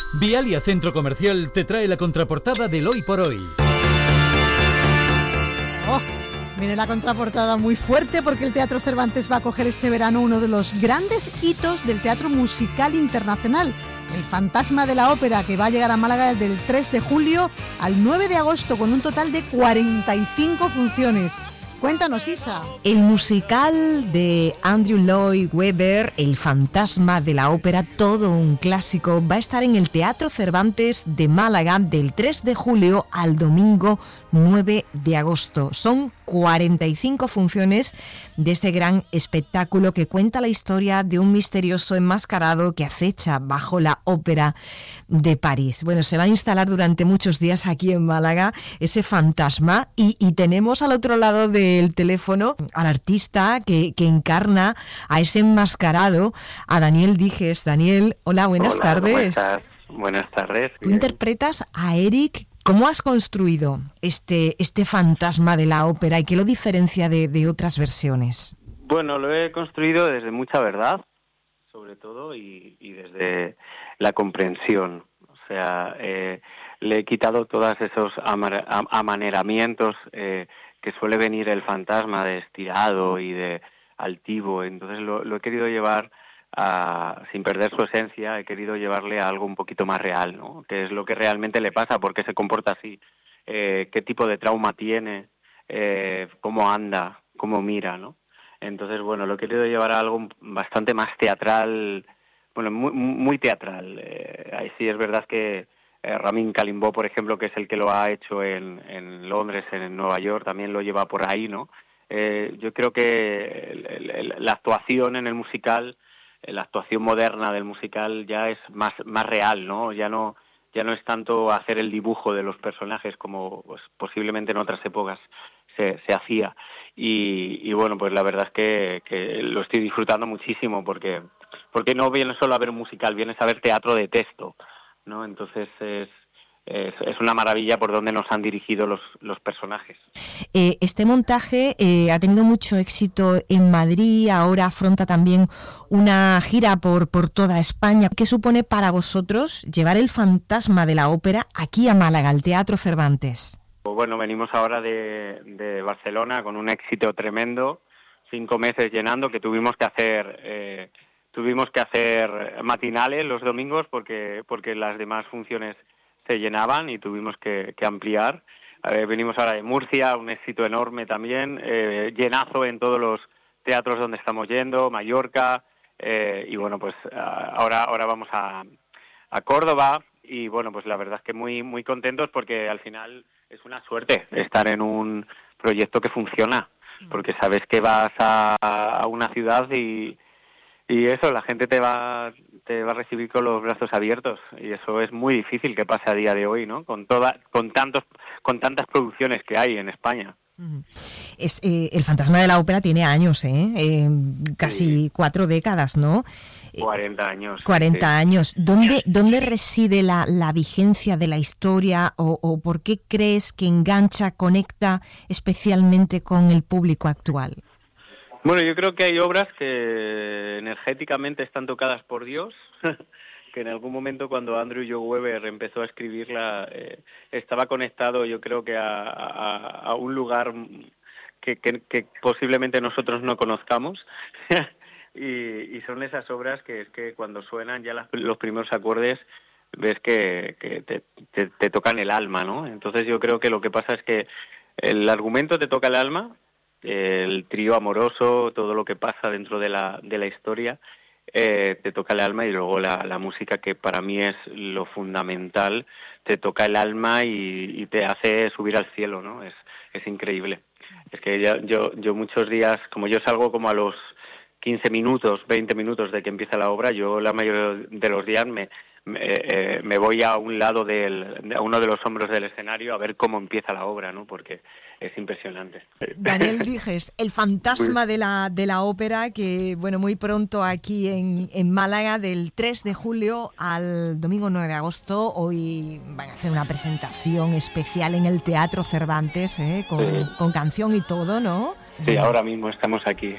Vialia Centro Comercial te trae la contraportada del Hoy por Hoy. ¡Oh! Viene la contraportada muy fuerte porque el Teatro Cervantes va a acoger este verano uno de los grandes hitos del teatro musical internacional, El Fantasma de la Ópera, que va a llegar a Málaga del 3 de julio al 9 de agosto con un total de 45 funciones. Cuéntanos, Isa. El musical de Andrew Lloyd Webber, El Fantasma de la Ópera, todo un clásico, va a estar en el Teatro Cervantes de Málaga del 3 de julio al domingo 9 de agosto. Son 45 funciones de este gran espectáculo que cuenta la historia de un misterioso enmascarado que acecha bajo la Ópera de París. Bueno, se va a instalar durante muchos días aquí en Málaga ese fantasma y tenemos al otro lado del teléfono al artista que encarna a ese enmascarado, a Daniel Dijes. Daniel, hola, buenas tardes. ¿Cómo estás? Buenas tardes. Tú interpretas a Eric. ¿Cómo has construido este fantasma de la ópera y qué lo diferencia de otras versiones? Bueno, lo he construido desde mucha verdad, sobre todo, y desde la comprensión. O sea, le he quitado todos esos amaneramientos que suele venir el fantasma de estirado y de altivo. Entonces lo he querido llevar sin perder su esencia, he querido llevarle a algo un poquito más real, ¿no? Que es lo que realmente le pasa, por qué se comporta así, qué tipo de trauma tiene, cómo anda, cómo mira, ¿no? Entonces, bueno, lo he querido llevar a algo bastante más teatral, bueno, muy teatral. Ahí sí es verdad que Ramin Kalimbo, por ejemplo, que es el que lo ha hecho en Londres, en Nueva York, también lo lleva por ahí, ¿no? Yo creo que la actuación en el musical, la actuación moderna del musical ya es más real, ¿no? Ya no es tanto hacer el dibujo de los personajes como pues, posiblemente en otras épocas se hacía. Y bueno, pues la verdad es que lo estoy disfrutando muchísimo porque no vienes solo a ver un musical, vienes a ver teatro de texto, ¿no? Entonces es una maravilla por donde nos han dirigido los personajes. Este montaje ha tenido mucho éxito en Madrid, ahora afronta también una gira por toda España. ¿Qué supone para vosotros llevar el fantasma de la ópera aquí a Málaga, al Teatro Cervantes? Bueno, venimos ahora de Barcelona con un éxito tremendo, 5 meses llenando, que tuvimos que hacer matinales los domingos porque las demás funciones se llenaban y tuvimos que ampliar. Venimos ahora de Murcia, un éxito enorme también, llenazo en todos los teatros donde estamos yendo, Mallorca, y bueno, pues ahora vamos a Córdoba y bueno, pues la verdad es que muy, muy contentos porque al final es una suerte estar en un proyecto que funciona, porque sabes que vas a una ciudad y eso, la gente te va a recibir con los brazos abiertos y eso es muy difícil que pase a día de hoy, ¿no? Con tantas producciones que hay en España. El fantasma de la ópera tiene años, casi sí. 4 décadas, ¿no? 40 años. 40 sí. años. ¿Dónde reside la vigencia de la historia o por qué crees que engancha, conecta especialmente con el público actual? Bueno, yo creo que hay obras que energéticamente están tocadas por Dios, que en algún momento cuando Andrew Lloyd Webber empezó a escribirla estaba conectado, yo creo que a un lugar que posiblemente nosotros no conozcamos y son esas obras que es que cuando suenan ya los primeros acordes ves que te tocan el alma, ¿no? Entonces yo creo que lo que pasa es que el argumento te toca el alma, el trío amoroso, todo lo que pasa dentro de la historia te toca el alma y luego la música, que para mí es lo fundamental, te toca el alma y te hace subir al cielo, ¿no? Es increíble. Es que yo muchos días, como yo salgo como a los 15 minutos, 20 minutos de que empieza la obra, yo la mayoría de los días me voy a un lado a uno de los hombros del escenario a ver cómo empieza la obra, ¿no? Porque es impresionante. Daniel Dijes, el fantasma de la ópera, que bueno, muy pronto aquí en Málaga, del 3 de julio al domingo 9 de agosto. Hoy van a hacer una presentación especial en el Teatro Cervantes, con canción y todo, ¿no? Sí, ahora mismo estamos aquí.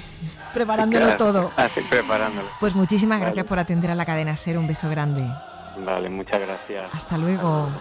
Preparándolo todo. Preparándolo. Pues muchísimas gracias por atender a la cadena SER. Un beso grande. Vale, muchas gracias. Hasta luego.